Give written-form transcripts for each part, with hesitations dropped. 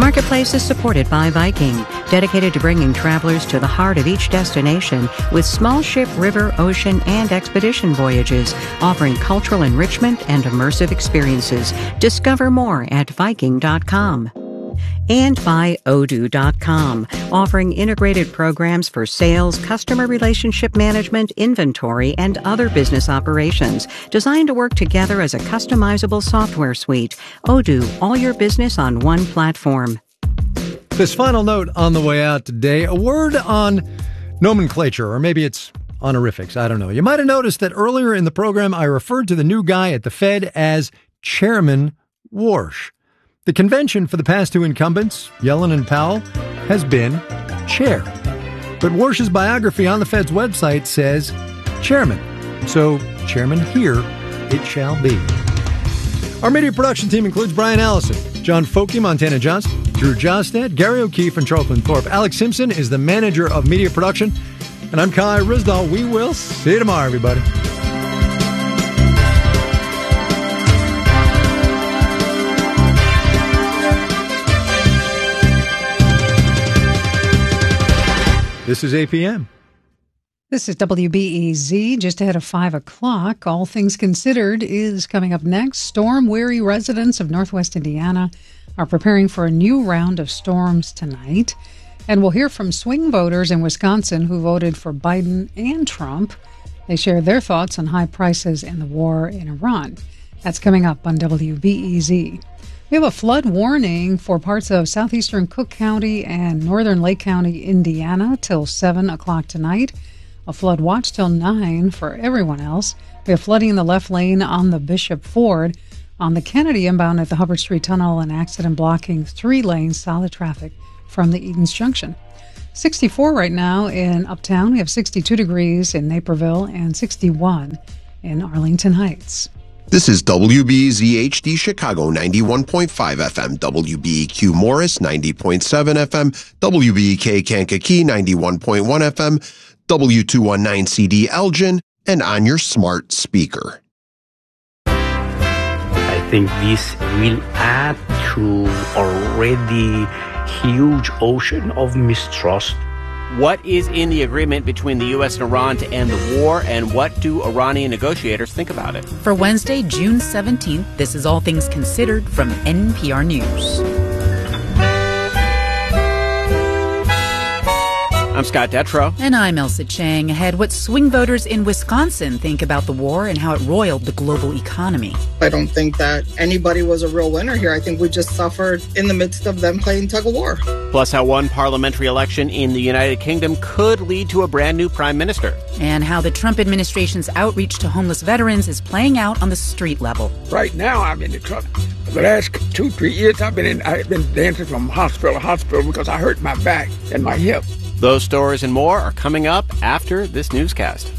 Marketplace is supported by Viking, dedicated to bringing travelers to the heart of each destination with small ship, river, ocean, and expedition voyages, offering cultural enrichment and immersive experiences. Discover more at Viking.com. And by Odoo.com, offering integrated programs for sales, customer relationship management, inventory, and other business operations, designed to work together as a customizable software suite. Odoo, all your business on one platform. This final note on the way out today, a word on nomenclature, or maybe it's honorifics, I don't know. You might have noticed that earlier in the program I referred to the new guy at the Fed as Chairman Warsh. The convention for the past two incumbents, Yellen and Powell, has been chair. But Warsh's biography on the Fed's website says chairman. So chairman here it shall be. Our media production team includes Brian Allison, John Folke, Montana Johnson, Drew Jostad, Gary O'Keefe, and Charlton Thorpe. Alex Simpson is the manager of media production. And I'm Kai Risdahl. We will see you tomorrow, everybody. This is APM. This is WBEZ, just ahead of 5 o'clock. All Things Considered is coming up next. Storm-weary residents of northwest Indiana are preparing for a new round of storms tonight. And we'll hear from swing voters in Wisconsin who voted for Biden and Trump. They share their thoughts on high prices and the war in Iran. That's coming up on WBEZ. We have a flood warning for parts of southeastern Cook County and northern Lake County, Indiana, till 7 o'clock tonight. A flood watch till 9 for everyone else. We have flooding in the left lane on the Bishop Ford. On the Kennedy inbound at the Hubbard Street Tunnel, an accident blocking 3 lanes, solid traffic from the Edens Junction. 64 right now in Uptown. We have 62 degrees in Naperville and 61 in Arlington Heights. This is WBZHD Chicago 91.5 FM, WBEQ Morris 90.7 FM, WBEK Kankakee 91.1 FM, W219CD Elgin, and on your smart speaker. I think this will add to already huge ocean of mistrust. What is in the agreement between the U.S. and Iran to end the war, and what do Iranian negotiators think about it? For Wednesday, June 17th, this is All Things Considered from NPR News. I'm Scott Detrow. And I'm Elsa Chang. Ahead, what swing voters in Wisconsin think about the war and how it roiled the global economy. I don't think that anybody was a real winner here. I think we just suffered in the midst of them playing tug of war. Plus, how one parliamentary election in the United Kingdom could lead to a brand new prime minister. And how the Trump administration's outreach to homeless veterans is playing out on the street level. Right now, I'm in the truck. The last 2-3 years, I've been dancing from hospital to hospital because I hurt my back and my hip. Those stories and more are coming up after this newscast.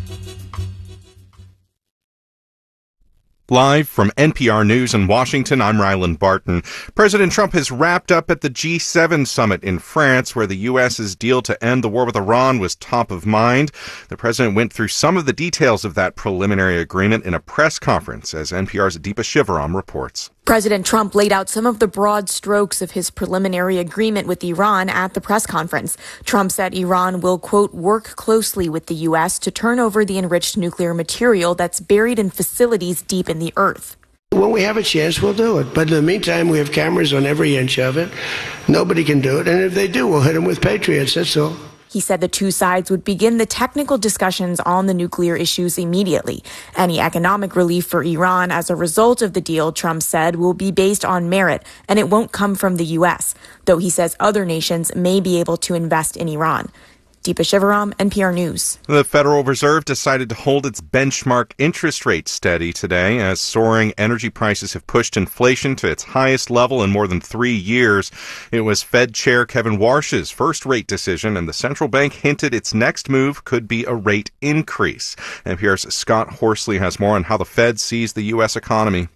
Live from NPR News in Washington, I'm Ryland Barton. President Trump has wrapped up at the G7 summit in France, where the U.S.'s deal to end the war with Iran was top of mind. The president went through some of the details of that preliminary agreement in a press conference, as NPR's Deepa Shivaram reports. President Trump laid out some of the broad strokes of his preliminary agreement with Iran at the press conference. Trump said Iran will, quote, work closely with the U.S. to turn over the enriched nuclear material that's buried in facilities deep in the earth. When we have a chance, we'll do it. But in the meantime, we have cameras on every inch of it. Nobody can do it. And if they do, we'll hit them with Patriots. That's all. He said the two sides would begin the technical discussions on the nuclear issues immediately. Any economic relief for Iran as a result of the deal, Trump said, will be based on merit, and it won't come from the U.S., though he says other nations may be able to invest in Iran. Deepa Shivaram, NPR News. The Federal Reserve decided to hold its benchmark interest rate steady today as soaring energy prices have pushed inflation to its highest level in more than 3 years. It was Fed Chair Kevin Warsh's first rate decision, and the central bank hinted its next move could be a rate increase. NPR's Scott Horsley has more on how the Fed sees the U.S. economy.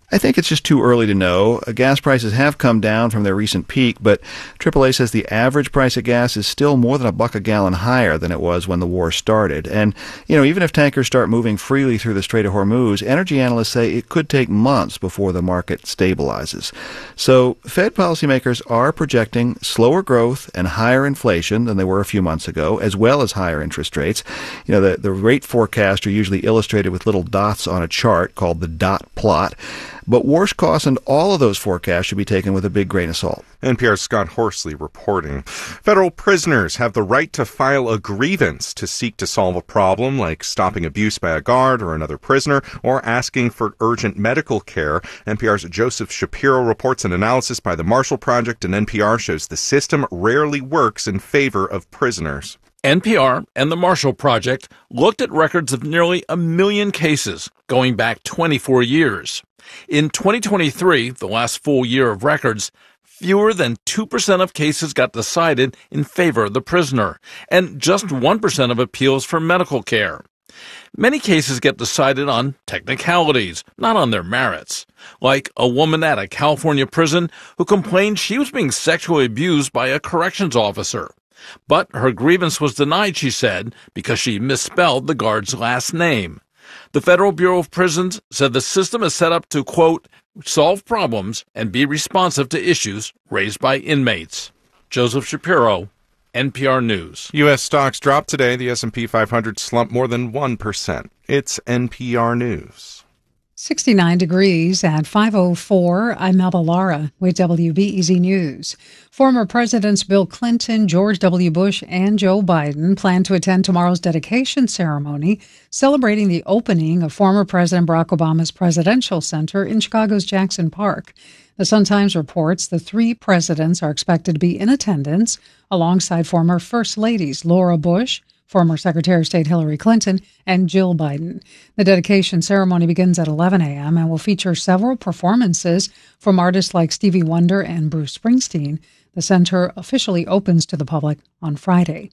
I think it's just too early to know. Gas prices have come down from their recent peak, but AAA says the average price of gas is still more than $1 a gallon higher than it was when the war started. And, even if tankers start moving freely through the Strait of Hormuz, energy analysts say it could take months before the market stabilizes. So Fed policymakers are projecting slower growth and higher inflation than they were a few months ago, as well as higher interest rates. The rate forecasts are usually illustrated with little dots on a chart called the dot plot. But Warsh costs and all of those forecasts should be taken with a big grain of salt. NPR's Scott Horsley reporting. Federal prisoners have the right to file a grievance to seek to solve a problem like stopping abuse by a guard or another prisoner or asking for urgent medical care. NPR's Joseph Shapiro reports an analysis by the Marshall Project, and NPR shows the system rarely works in favor of prisoners. NPR and the Marshall Project looked at records of nearly 1 million cases going back 24 years. In 2023, the last full year of records, fewer than 2% of cases got decided in favor of the prisoner, and just 1% of appeals for medical care. Many cases get decided on technicalities, not on their merits, like a woman at a California prison who complained she was being sexually abused by a corrections officer. But her grievance was denied, she said, because she misspelled the guard's last name. The Federal Bureau of Prisons said the system is set up to, quote, solve problems and be responsive to issues raised by inmates. Joseph Shapiro, NPR News. U.S. stocks dropped today. The S&P 500 slumped more than 1%. It's NPR News. 69 degrees at 5:04. I'm Melba Lara with WBEZ News. Former Presidents Bill Clinton, George W. Bush, and Joe Biden plan to attend tomorrow's dedication ceremony celebrating the opening of former President Barack Obama's Presidential Center in Chicago's Jackson Park. The Sun-Times reports the three presidents are expected to be in attendance alongside former First Ladies Laura Bush, former Secretary of State Hillary Clinton, and Jill Biden. The dedication ceremony begins at 11 a.m. and will feature several performances from artists like Stevie Wonder and Bruce Springsteen. The center officially opens to the public on Friday.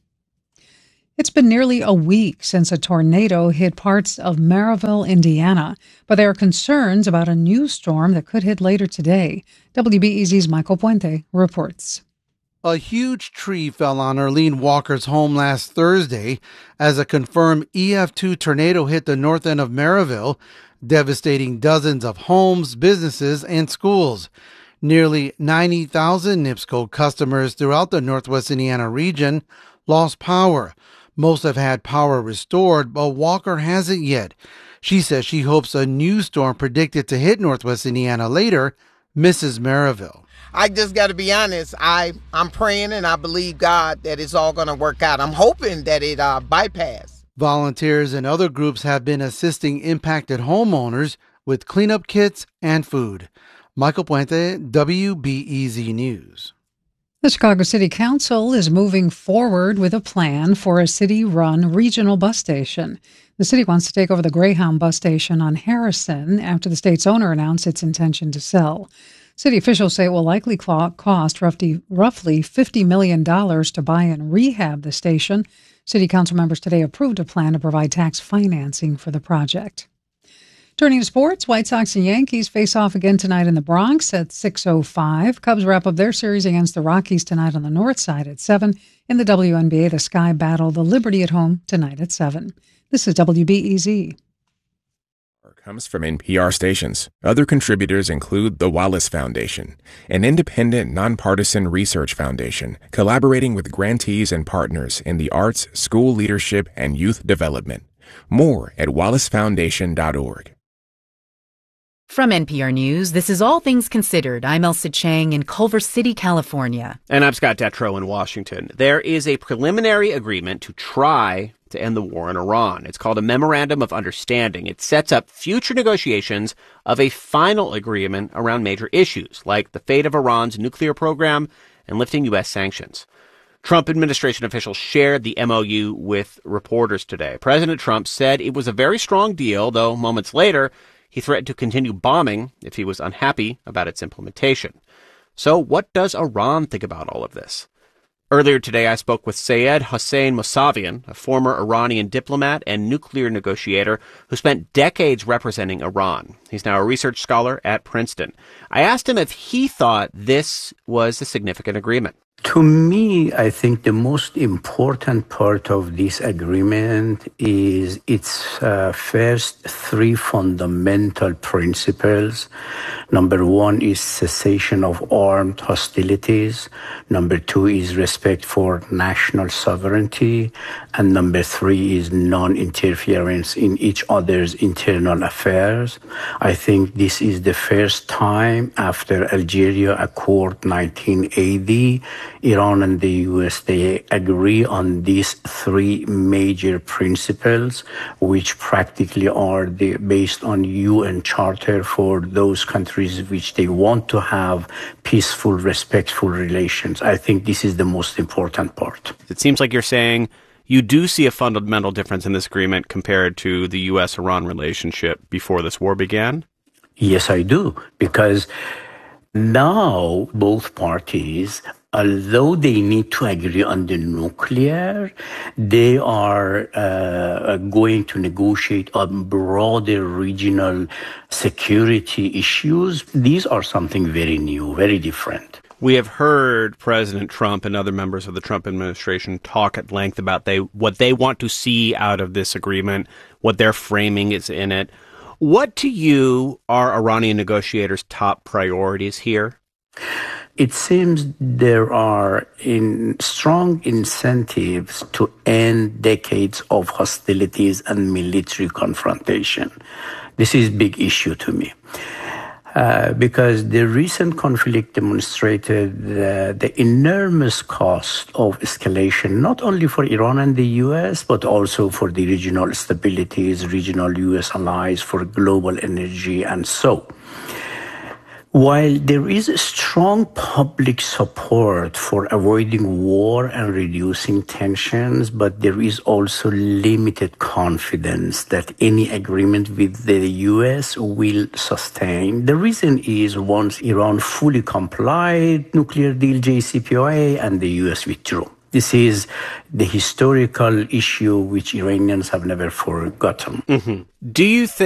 It's been nearly a week since a tornado hit parts of Maryville, Indiana, but there are concerns about a new storm that could hit later today. WBEZ's Michael Puente reports. A huge tree fell on Arlene Walker's home last Thursday as a confirmed EF2 tornado hit the north end of Maryville, devastating dozens of homes, businesses, and schools. Nearly 90,000 NIPSCO customers throughout the Northwest Indiana region lost power. Most have had power restored, but Walker hasn't yet. She says she hopes a new storm predicted to hit Northwest Indiana later misses Maryville. I just got to be honest. I'm praying and I believe God that it's all going to work out. I'm hoping that it bypass. Volunteers and other groups have been assisting impacted homeowners with cleanup kits and food. Michael Puente, WBEZ News. The Chicago City Council is moving forward with a plan for a city-run regional bus station. The city wants to take over the Greyhound bus station on Harrison after the state's owner announced its intention to sell. City officials say it will likely cost roughly $50 million to buy and rehab the station. City council members today approved a plan to provide tax financing for the project. Turning to sports, White Sox and Yankees face off again tonight in the Bronx at 6:05. Cubs wrap up their series against the Rockies tonight on the north side at 7. In the WNBA, the Sky battle the Liberty at home tonight at 7. This is WBEZ. Comes from NPR stations. Other contributors include the Wallace Foundation, an independent, nonpartisan research foundation collaborating with grantees and partners in the arts, school leadership, and youth development. More at wallacefoundation.org. From NPR News, this is All Things Considered. I'm Elsa Chang in Culver City, California. And I'm Scott Detrow in Washington. There is a preliminary agreement to try to end the war in Iran. It's called a Memorandum of Understanding. It sets up future negotiations of a final agreement around major issues, like the fate of Iran's nuclear program and lifting U.S. sanctions. Trump administration officials shared the MOU with reporters today. President Trump said it was a very strong deal, though moments later, he threatened to continue bombing if he was unhappy about its implementation. So what does Iran think about all of this? Earlier today, I spoke with Sayed Hossein Mousavian, a former Iranian diplomat and nuclear negotiator who spent decades representing Iran. He's now a research scholar at Princeton. I asked him if he thought this was a significant agreement. To me, I think the most important part of this agreement is its first three fundamental principles. Number one is cessation of armed hostilities. Number two is respect for national sovereignty. And number three is non-interference in each other's internal affairs. I think this is the first time after Algeria Accord 1980, Iran and the U.S., they agree on these three major principles, which practically are based on UN Charter for those countries which they want to have peaceful, respectful relations. I think this is the most important part. It seems like you're saying you do see a fundamental difference in this agreement compared to the U.S.-Iran relationship before this war began? Yes, I do, because now both parties, although they need to agree on the nuclear, they are going to negotiate on broader regional security issues. These are something very new, very different. We have heard President Trump and other members of the Trump administration talk at length about what they want to see out of this agreement, what their framing is in it. What to you are Iranian negotiators' top priorities here? It seems there are strong incentives to end decades of hostilities and military confrontation. This is a big issue to me. Because the recent conflict demonstrated the enormous cost of escalation, not only for Iran and the U.S., but also for the regional stabilities, regional U.S. allies, for global energy, and so. While there is strong public support for avoiding war and reducing tensions, but there is also limited confidence that any agreement with the U.S. will sustain. The reason is once Iran fully complied, nuclear deal JCPOA, and the U.S. withdrew. This is the historical issue which Iranians have never forgotten. Mm-hmm. Do you think